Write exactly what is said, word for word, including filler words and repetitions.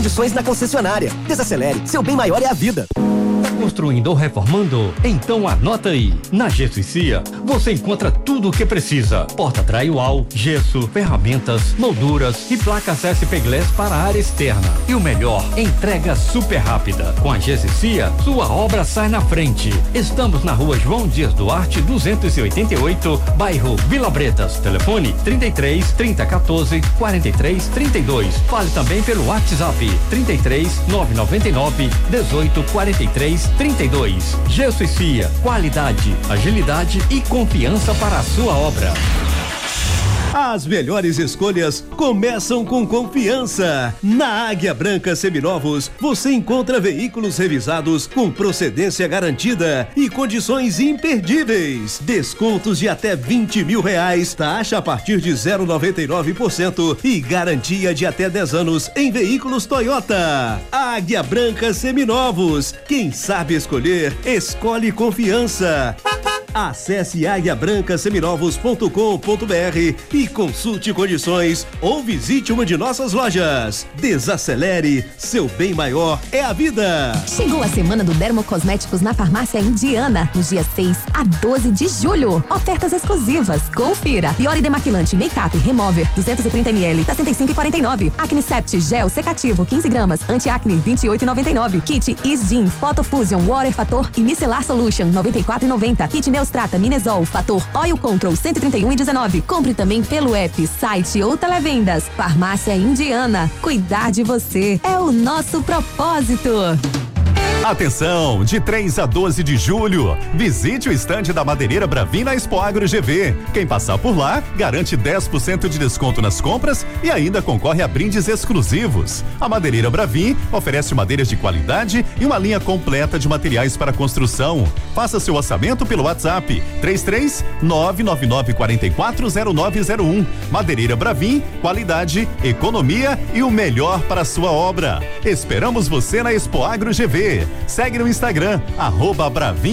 condições na concessionária. Desacelere, seu bem maior é a vida. Construindo ou reformando? Então anota aí. Na Gesso e Cia, você encontra tudo o que precisa. Porta drywall, gesso, ferramentas, molduras e placas S P Glass para a área externa. E o melhor, entrega super rápida. Com a Gesso e Cia, sua obra sai na frente. Estamos na rua João Dias Duarte, duzentos e oitenta e oito, bairro Vila Bretas. Telefone trinta e três, trinta, quatorze, quarenta e três, trinta e dois. Fale também pelo WhatsApp trinta e três, nove nove nove, dezoito, quarenta e três, trinta e dois. Gesso e Cia, qualidade, agilidade e confiança para a sua obra. As melhores escolhas começam com confiança. Na Águia Branca Seminovos, você encontra veículos revisados com procedência garantida e condições imperdíveis. Descontos de até vinte mil reais, taxa a partir de zero vírgula noventa e nove por cento e garantia de até dez anos em veículos Toyota. Águia Branca Seminovos. Quem sabe escolher, escolhe confiança. Acesse águia branca seminovos ponto com ponto br e consulte condições ou visite uma de nossas lojas. Desacelere, seu bem maior é a vida. Chegou a semana do Dermocosméticos na Farmácia Indiana, nos dias seis a doze de julho. Ofertas exclusivas. Confira. Biore Demaquilante Make-up Remover duzentos e trinta mililitros, sessenta e cinco reais e quarenta e nove centavos. Acne Sept Gel Secativo quinze gramas, Anti-Acne vinte e oito reais e noventa e nove centavos. Kit Isgin Photo Fusion Water Fator e Micellar Solution noventa e quatro reais e noventa centavos. Kit Neostrata Minesol Fator Oil Control cento e trinta e um reais e dezenove centavos. Compre também pelo app, site ou televendas. Farmácia Indiana. Cuidar de você é o nosso propósito. Atenção, de três a doze de julho, visite o estande da Madeireira Bravin na Expo Agro G V. Quem passar por lá, garante dez por cento de desconto nas compras e ainda concorre a brindes exclusivos. A Madeireira Bravin oferece madeiras de qualidade e uma linha completa de materiais para construção. Faça seu orçamento pelo WhatsApp três três nove nove nove quatro quatro zero nove zero um. Madeireira Bravin, qualidade, economia e o melhor para a sua obra. Esperamos você na Expo Agro G V. Segue no Instagram, arroba Bravin